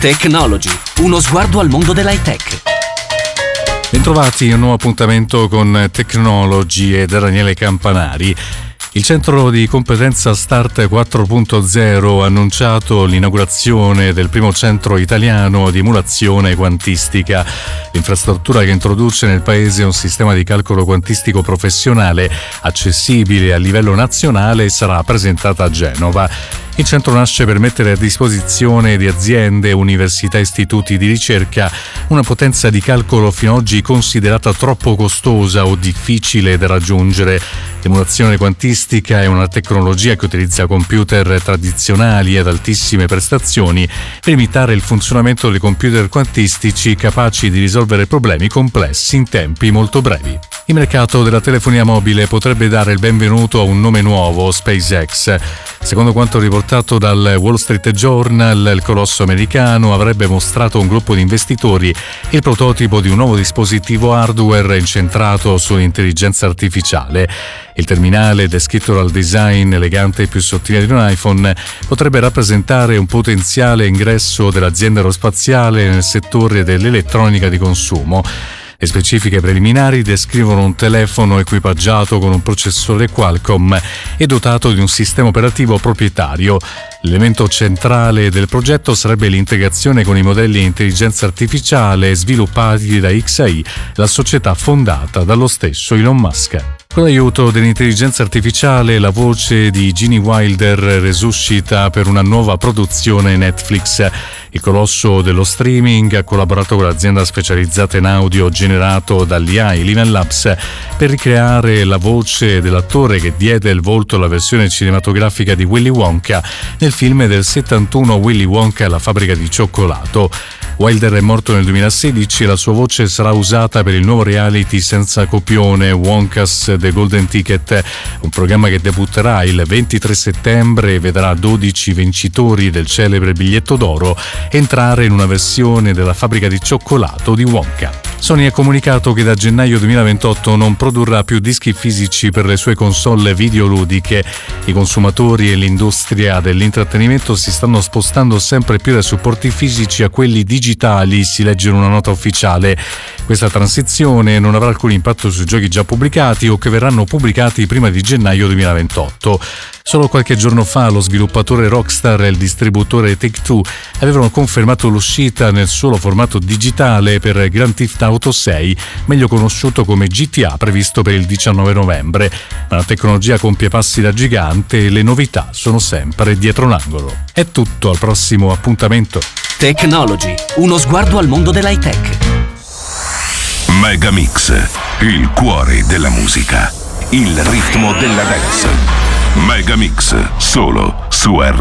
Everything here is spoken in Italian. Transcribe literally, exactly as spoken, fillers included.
Technology, uno sguardo al mondo dell'high tech. Bentrovati a un nuovo appuntamento con Technology e da Daniele Campanari. Il centro di competenza Start quattro punto zero ha annunciato l'inaugurazione del primo centro italiano di emulazione quantistica. L'infrastruttura che introduce nel paese un sistema di calcolo quantistico professionale accessibile a livello nazionale sarà presentata a Genova. Il centro nasce per mettere a disposizione di aziende, università e istituti di ricerca una potenza di calcolo fino ad oggi considerata troppo costosa o difficile da raggiungere. L'emulazione quantistica è una tecnologia che utilizza computer tradizionali ad altissime prestazioni per imitare il funzionamento dei computer quantistici capaci di risolvere problemi complessi in tempi molto brevi. Il mercato della telefonia mobile potrebbe dare il benvenuto a un nome nuovo, SpaceX. Secondo quanto riportato dal Wall Street Journal, il colosso americano avrebbe mostrato a un gruppo di investitori il prototipo di un nuovo dispositivo hardware incentrato sull'intelligenza artificiale. Il terminale, descritto dal design elegante e più sottile di un iPhone, potrebbe rappresentare un potenziale ingresso dell'azienda aerospaziale nel settore dell'elettronica di consumo. Le specifiche preliminari descrivono un telefono equipaggiato con un processore Qualcomm e dotato di un sistema operativo proprietario. L'elemento centrale del progetto sarebbe l'integrazione con i modelli di intelligenza artificiale sviluppati da X A I, la società fondata dallo stesso Elon Musk. Con l'aiuto dell'intelligenza artificiale, la voce di Gene Wilder resuscita per una nuova produzione Netflix. Il colosso dello streaming ha collaborato con l'azienda specializzata in audio generato dall'I A Eleven Labs per ricreare la voce dell'attore che diede il volto alla versione cinematografica di Willy Wonka nel film del settantuno Willy Wonka e la fabbrica di cioccolato. Wilder è morto nel duemilasedici e la sua voce sarà usata per il nuovo reality senza copione Wonka's The Golden Ticket, un programma che debutterà il ventitré settembre e vedrà dodici vincitori del celebre biglietto d'oro entrare in una versione della fabbrica di cioccolato di Wonka. Sony ha comunicato che da gennaio duemilaventotto non produrrà più dischi fisici per le sue console videoludiche. I consumatori e l'industria dell'intrattenimento si stanno spostando sempre più dai supporti fisici a quelli digitali, si legge in una nota ufficiale. Questa transizione non avrà alcun impatto sui giochi già pubblicati o che verranno pubblicati prima di gennaio duemilaventotto. Solo qualche giorno fa lo sviluppatore Rockstar e il distributore Take-Two avevano confermato l'uscita nel solo formato digitale per Grand Theft Auto sei, meglio conosciuto come G T A, previsto per il diciannove novembre. Ma la tecnologia compie passi da gigante e le novità sono sempre dietro l'angolo. È tutto, al prossimo appuntamento. Technology, uno sguardo al mondo dell'high tech. Megamix, il cuore della musica, il ritmo della dance. Megamix, solo su R